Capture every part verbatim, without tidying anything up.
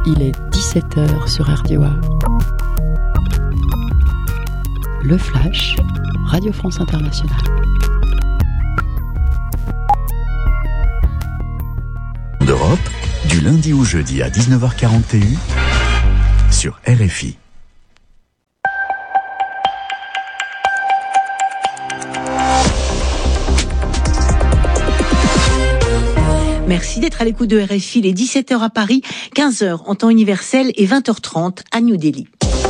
Il est dix-sept heures sur R D O A. Le Flash, Radio France Internationale. D'Europe, du lundi au jeudi à dix-neuf heures quarante et un sur R F I. Merci d'être à l'écoute de R F I, les dix-sept heures à Paris, quinze heures en temps universel et vingt heures trente à New Delhi.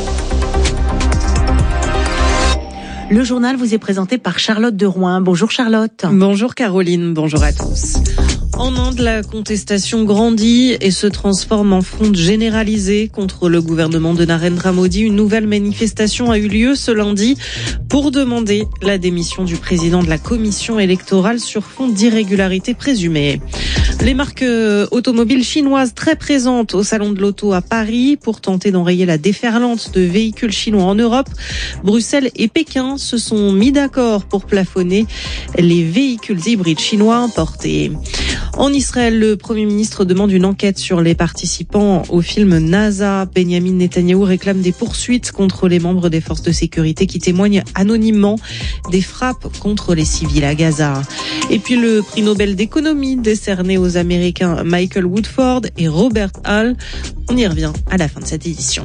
Le journal vous est présenté par Charlotte de Rouen. Bonjour Charlotte. Bonjour Caroline, bonjour à tous. En Inde, la contestation grandit et se transforme en fronde généralisée contre le gouvernement de Narendra Modi. Une nouvelle manifestation a eu lieu ce lundi pour demander la démission du président de la commission électorale sur fond d'irrégularités présumées. Les marques automobiles chinoises très présentes au salon de l'auto à Paris pour tenter d'enrayer la déferlante de véhicules chinois en Europe. Bruxelles et Pékin se sont mis d'accord pour plafonner les véhicules hybrides chinois importés. En Israël, le Premier ministre demande une enquête sur les participants au film NASA. Benjamin Netanyahou réclame des poursuites contre les membres des forces de sécurité qui témoignent anonymement des frappes contre les civils à Gaza. Et puis le prix Nobel d'économie décerné aux Américains Michael Woodford et Robert Hall. On y revient à la fin de cette édition.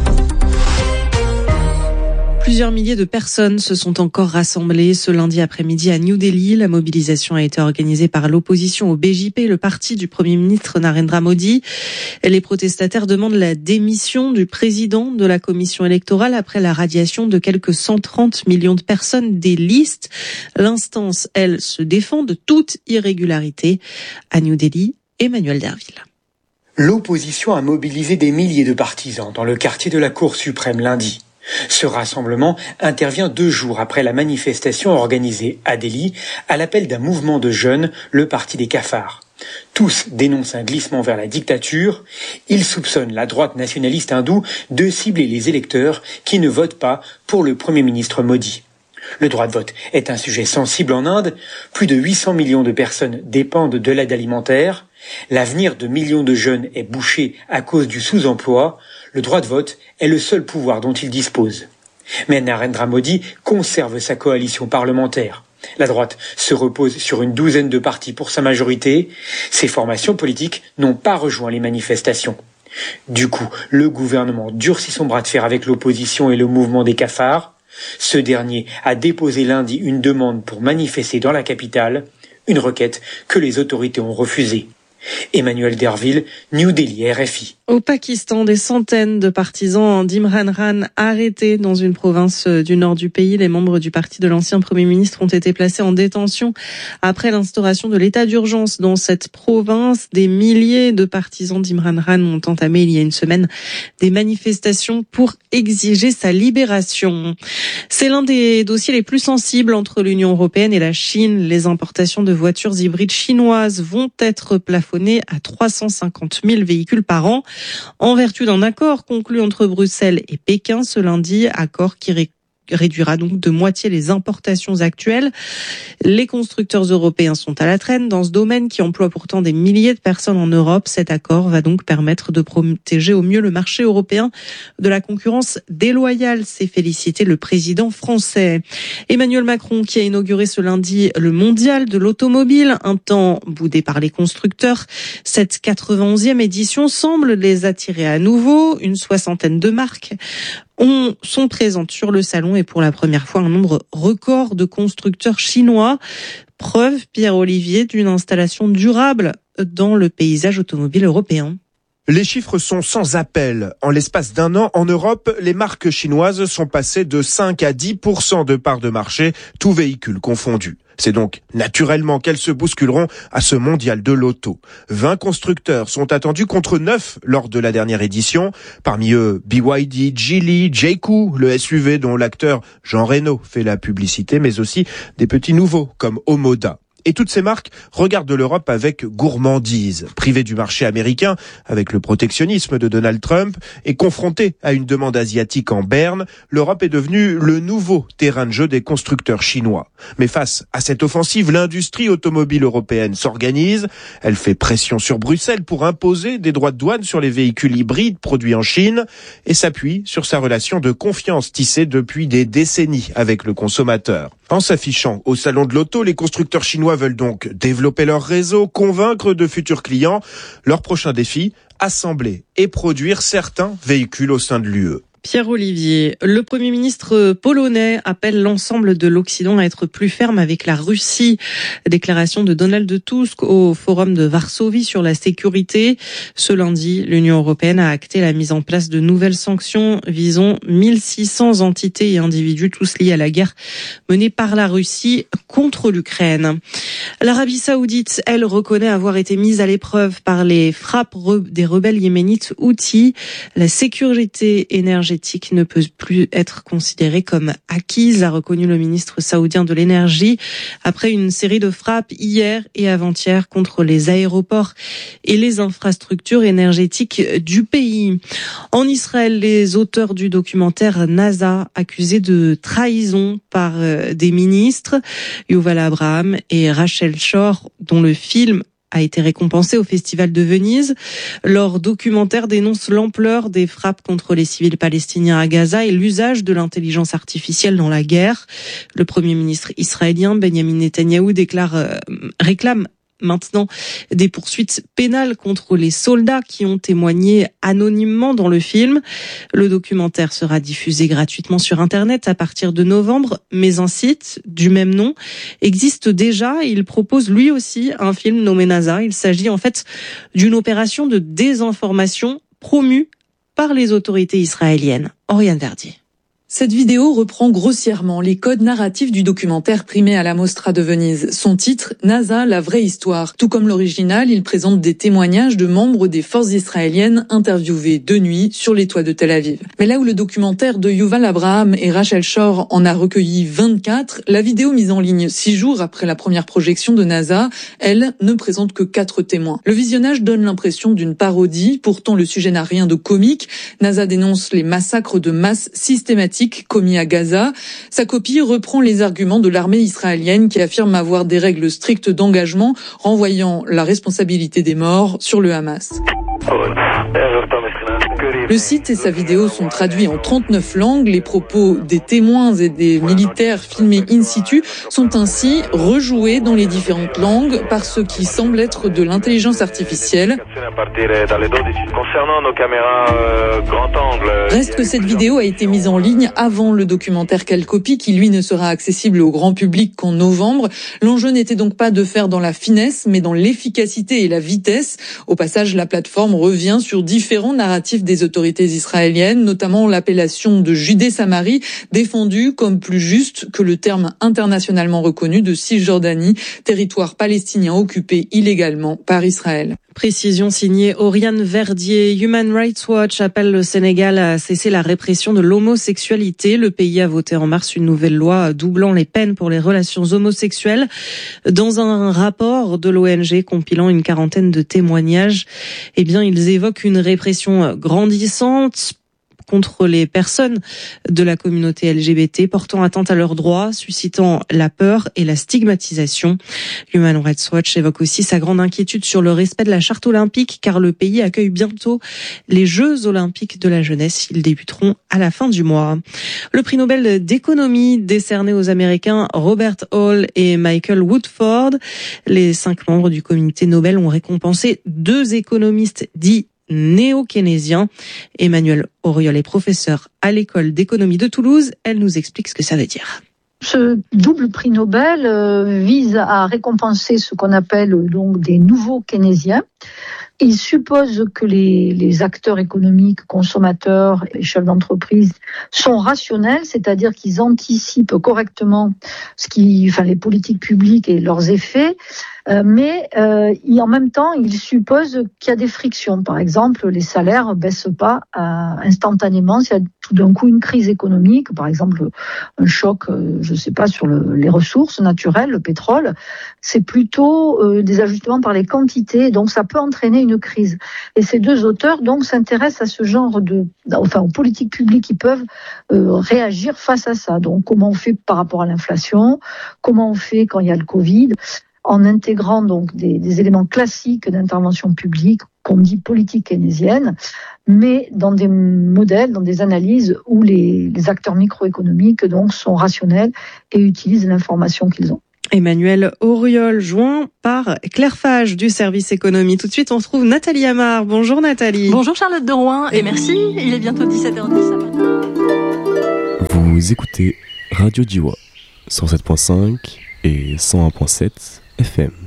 Plusieurs milliers de personnes se sont encore rassemblées ce lundi après-midi à New Delhi. La mobilisation a été organisée par l'opposition au B J P, le parti du Premier ministre Narendra Modi. Les protestataires demandent la démission du président de la commission électorale après la radiation de quelques cent trente millions de personnes des listes. L'instance, elle, se défend de toute irrégularité. À New Delhi, Emmanuel Derville. L'opposition a mobilisé des milliers de partisans dans le quartier de la Cour suprême lundi. Ce rassemblement intervient deux jours après la manifestation organisée à Delhi à l'appel d'un mouvement de jeunes, le Parti des cafards. Tous dénoncent un glissement vers la dictature. Ils soupçonnent la droite nationaliste hindoue de cibler les électeurs qui ne votent pas pour le Premier ministre Modi. Le droit de vote est un sujet sensible en Inde. Plus de huit cents millions de personnes dépendent de l'aide alimentaire. L'avenir de millions de jeunes est bouché à cause du sous-emploi. Le droit de vote est le seul pouvoir dont il dispose. Mais Narendra Modi conserve sa coalition parlementaire. La droite se repose sur une douzaine de partis pour sa majorité. Ces formations politiques n'ont pas rejoint les manifestations. Du coup, le gouvernement durcit son bras de fer avec l'opposition et le mouvement des cafards. Ce dernier a déposé lundi une demande pour manifester dans la capitale, une requête que les autorités ont refusée. Emmanuel Derville, New Delhi, R F I. Au Pakistan, des centaines de partisans d'Imran Khan arrêtés dans une province du nord du pays. Les membres du parti de l'ancien Premier ministre ont été placés en détention après l'instauration de l'état d'urgence dans cette province. Des milliers de partisans d'Imran Khan ont entamé il y a une semaine des manifestations pour exiger sa libération. C'est l'un des dossiers les plus sensibles entre l'Union européenne et la Chine. Les importations de voitures hybrides chinoises vont être plafonnées à trois cent cinquante mille véhicules par an. En vertu d'un accord conclu entre Bruxelles et Pékin ce lundi, accord qui ré- réduira donc de moitié les importations actuelles. Les constructeurs européens sont à la traîne dans ce domaine qui emploie pourtant des milliers de personnes en Europe. Cet accord va donc permettre de protéger au mieux le marché européen de la concurrence déloyale, s'est félicité le président français. Emmanuel Macron qui a inauguré ce lundi le mondial de l'automobile, un temps boudé par les constructeurs. Cette quatre-vingt-onzième édition semble les attirer à nouveau. Une soixantaine de marques On, sont présentes sur le salon et pour la première fois un nombre record de constructeurs chinois. Preuve, Pierre-Olivier, d'une installation durable dans le paysage automobile européen. Les chiffres sont sans appel. En l'espace d'un an, en Europe, les marques chinoises sont passées de cinq à dix pour cent de part de marché, tous véhicules confondus. C'est donc naturellement qu'elles se bousculeront à ce mondial de l'auto. vingt constructeurs sont attendus contre neuf lors de la dernière édition. Parmi eux, B Y D, Geely, J Q, le S U V dont l'acteur Jean Reno fait la publicité, mais aussi des petits nouveaux comme Omoda. Et toutes ces marques regardent l'Europe avec gourmandise. Privée du marché américain, avec le protectionnisme de Donald Trump, et confrontée à une demande asiatique en berne, l'Europe est devenue le nouveau terrain de jeu des constructeurs chinois. Mais face à cette offensive, l'industrie automobile européenne s'organise. Elle fait pression sur Bruxelles pour imposer des droits de douane sur les véhicules hybrides produits en Chine et s'appuie sur sa relation de confiance tissée depuis des décennies avec le consommateur. En s'affichant au salon de l'auto, les constructeurs chinois veulent donc développer leur réseau, convaincre de futurs clients. Leur prochain défi, assembler et produire certains véhicules au sein de l'U E. Pierre Olivier, le Premier ministre polonais appelle l'ensemble de l'Occident à être plus ferme avec la Russie. Déclaration de Donald Tusk au Forum de Varsovie sur la sécurité. Ce lundi, l'Union européenne a acté la mise en place de nouvelles sanctions visant mille six cents entités et individus, tous liés à la guerre menée par la Russie contre l'Ukraine. L'Arabie saoudite, elle, reconnaît avoir été mise à l'épreuve par les frappes des rebelles yéménites Houthis. La sécurité énergétique ne peut plus être considérée comme acquise, a reconnu le ministre saoudien de l'énergie après une série de frappes hier et avant-hier contre les aéroports et les infrastructures énergétiques du pays. En Israël, les auteurs du documentaire NASA, accusés de trahison par des ministres, Yuval Abraham et Rachel Shor, dont le film a été récompensé au Festival de Venise. Leur documentaire dénonce l'ampleur des frappes contre les civils palestiniens à Gaza et l'usage de l'intelligence artificielle dans la guerre. Le Premier ministre israélien Benjamin Netanyahou déclare, euh, réclame maintenant des poursuites pénales contre les soldats qui ont témoigné anonymement dans le film. Le documentaire sera diffusé gratuitement sur Internet à partir de novembre, mais un site du même nom existe déjà. Il propose lui aussi un film nommé NASA. Il s'agit en fait d'une opération de désinformation promue par les autorités israéliennes. Oriane Verdier. Cette vidéo reprend grossièrement les codes narratifs du documentaire primé à la Mostra de Venise. Son titre, NASA, la vraie histoire. Tout comme l'original, il présente des témoignages de membres des forces israéliennes interviewés de nuit sur les toits de Tel Aviv. Mais là où le documentaire de Yuval Abraham et Rachel Shor en a recueilli vingt-quatre, la vidéo mise en ligne six jours après la première projection de NASA, elle, ne présente que quatre témoins. Le visionnage donne l'impression d'une parodie, pourtant le sujet n'a rien de comique. NASA dénonce les massacres de masse systématiques commis à Gaza. Sa copie reprend les arguments de l'armée israélienne qui affirme avoir des règles strictes d'engagement, renvoyant la responsabilité des morts sur le Hamas. Le site et sa vidéo sont traduits en trente-neuf langues. Les propos des témoins et des militaires filmés in situ sont ainsi rejoués dans les différentes langues par ce qui semble être de l'intelligence artificielle. Reste que cette vidéo a été mise en ligne avant le documentaire qu'elle copie, qui lui ne sera accessible au grand public qu'en novembre. L'enjeu n'était donc pas de faire dans la finesse, mais dans l'efficacité et la vitesse. Au passage, la plateforme revient sur différents narratifs des autorités israéliennes, notamment l'appellation de Judée-Samarie, défendue comme plus juste que le terme internationalement reconnu de Cisjordanie, territoire palestinien occupé illégalement par Israël. Précision signée Oriane Verdier. Human Rights Watch appelle le Sénégal à cesser la répression de l'homosexualité. Le pays a voté en mars une nouvelle loi doublant les peines pour les relations homosexuelles. Dans un rapport de l'O N G compilant une quarantaine de témoignages, eh bien, ils évoquent une répression grandissante contre les personnes de la communauté L G B T, portant atteinte à leurs droits, suscitant la peur et la stigmatisation. Human Rights Watch évoque aussi sa grande inquiétude sur le respect de la charte olympique, car le pays accueille bientôt les Jeux olympiques de la jeunesse. Ils débuteront à la fin du mois. Le prix Nobel d'économie décerné aux Américains Robert Hall et Michael Woodford. Les cinq membres du comité Nobel ont récompensé deux économistes dits néo-keynésien. Emmanuelle Auriol est professeure à l'école d'économie de Toulouse. Elle nous explique ce que ça veut dire. Ce double prix Nobel euh, vise à récompenser ce qu'on appelle donc des nouveaux keynésiens. Il suppose que les, les acteurs économiques, consommateurs et chefs d'entreprise sont rationnels, c'est-à-dire qu'ils anticipent correctement ce qui, enfin, les politiques publiques et leurs effets. Euh, mais euh, il, en même temps, il suppose qu'il y a des frictions. Par exemple, les salaires ne baissent pas euh, instantanément s'il y a tout d'un coup une crise économique, par exemple un choc, euh, je ne sais pas, sur le, les ressources naturelles, le pétrole. C'est plutôt euh, des ajustements par les quantités, donc ça peut entraîner une crise. Et ces deux auteurs donc s'intéressent à ce genre de, enfin aux politiques publiques qui peuvent euh, réagir face à ça. Donc comment on fait par rapport à l'inflation, comment on fait quand il y a le Covid, en intégrant donc des, des éléments classiques d'intervention publique, qu'on dit politique keynésienne, mais dans des modèles, dans des analyses où les, les acteurs microéconomiques donc sont rationnels et utilisent l'information qu'ils ont. Emmanuel Auriol, joint par Claire Fage du service économie. Tout de suite, on retrouve Nathalie Amar. Bonjour Nathalie. Bonjour Charlotte de Rouen et merci. Il est bientôt dix-sept heures dix. Vous écoutez Radio Djiwa, cent sept virgule cinq et cent un virgule sept F M.